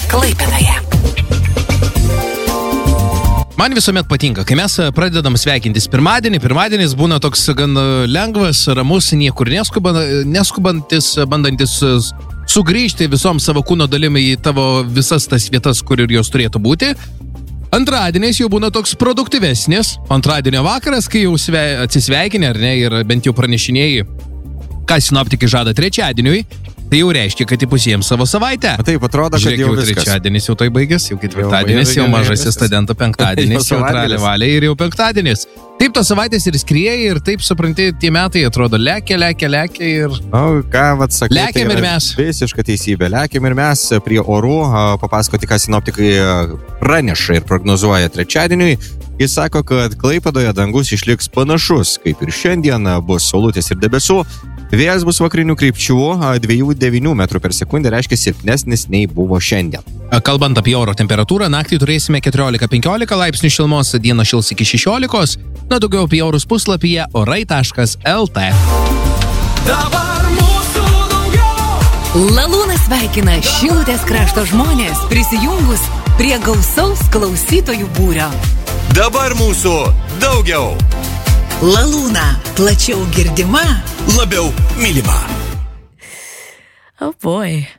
Klaipėdoje. Man visuomet patinka, kai mes pradedam sveikintis pirmadienį. Pirmadienis būna toks gan lengvas, ramus, niekur neskubantis, bandantis sugrįžti visom savo kūno dalimi į tavo visas tas vietas, kur ir jos turėtų būti. Antradienis jau būna toks produktyvesnis. Antradienio vakaras, kai jau atsisveikinė, ar ne, ir bent jau pranešinėjai, ką sinoptikai žada trečiadieniui, tai jau reiškia, kad įpusėjom savo savaitę. Taip, atrodo, kad žiūrėk, jau viskas. Trečiadienis jau tai baigės, jau ketvirtadienis, jau mažasis studento penktadienis, jau tralė valiai ir jau penktadienis. Taip tos savaitės ir skrieja ir taip, supranti, tie metai atrodo lekia ir... O, ką sakai, lekiam ir mes. Visiška teisybė. Lekiam ir mes prie orų, papasakoti, ką sinoptikai praneša ir prognozuoja trečiadieniui. Jis sako, kad Klaipėdoje dangus išliks panašus, kaip ir šiandien, bus saulutės ir debesų. Vėjas bus vakarinių krypčių 2,9 metrų per sekundę, reiškia silpnesnis nei buvo šiandien. Kalbant apie oro temperatūrą, naktį turėsime 14-15 laipsnių šilumos, dieną šils iki 16, daugiau apie orus puslapyje orai.lt. Dabar mūsų daugiau. Lalūnas sveikina Šilutės krašto žmonės prisijungus prie gausaus klausytojų būrio. Dabar mūsų daugiau. Lalūna plačiau girdima, Labiau mylima. Oh boy.